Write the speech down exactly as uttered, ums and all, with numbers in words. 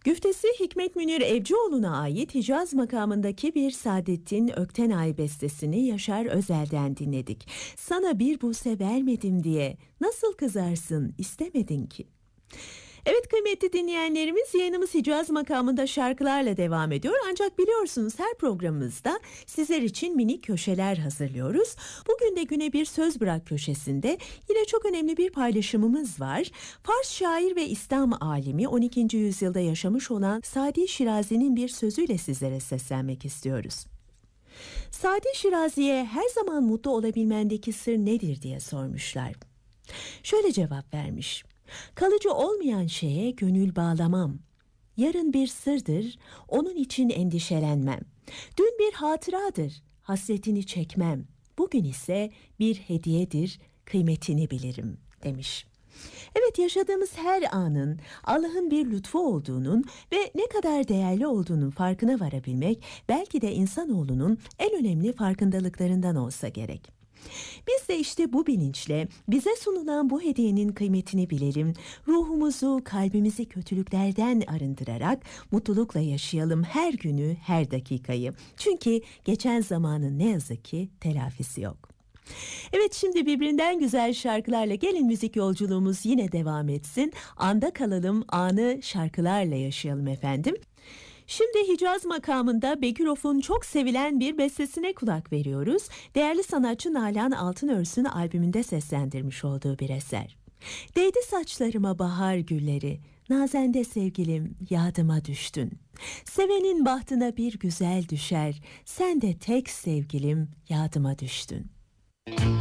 Güftesi Hikmet Münir Evcioğlu'na ait Hicaz makamındaki bir Saadettin Öktenay bestesini Yaşar Özel'den dinledik. Sana bir buse vermedim diye nasıl kızarsın istemedin ki? Evet kıymetli dinleyenlerimiz, yayınımız Hicaz makamında şarkılarla devam ediyor. Ancak biliyorsunuz her programımızda sizler için minik köşeler hazırlıyoruz. Bugün de Güne Bir Söz Bırak köşesinde yine çok önemli bir paylaşımımız var. Fars şair ve İslam alimi on ikinci yüzyılda yaşamış olan Sadi Şirazi'nin bir sözüyle sizlere seslenmek istiyoruz. Sadi Şirazi'ye her zaman mutlu olabilmendeki sır nedir diye sormuşlar. Şöyle cevap vermiş: kalıcı olmayan şeye gönül bağlamam. Yarın bir sırdır, onun için endişelenmem. Dün bir hatıradır, hasretini çekmem. Bugün ise bir hediyedir, kıymetini bilirim demiş. Evet, yaşadığımız her anın Allah'ın bir lütfu olduğunun ve ne kadar değerli olduğunun farkına varabilmek belki de insanoğlunun en önemli farkındalıklarından olsa gerek. Biz de işte bu bilinçle bize sunulan bu hediyenin kıymetini bilelim, ruhumuzu, kalbimizi kötülüklerden arındırarak mutlulukla yaşayalım her günü, her dakikayı. Çünkü geçen zamanın ne yazık ki telafisi yok. Evet, şimdi birbirinden güzel şarkılarla gelin müzik yolculuğumuz yine devam etsin. Anda kalalım, anı şarkılarla yaşayalım efendim. Şimdi Hicaz makamında Bekirof'un çok sevilen bir bestesine kulak veriyoruz. Değerli sanatçı Nalan Altınörs'ün albümünde seslendirmiş olduğu bir eser. Değdi saçlarıma bahar gülleri, nazende sevgilim yadıma düştün. Sevenin bahtına bir güzel düşer, sen de tek sevgilim yadıma düştün.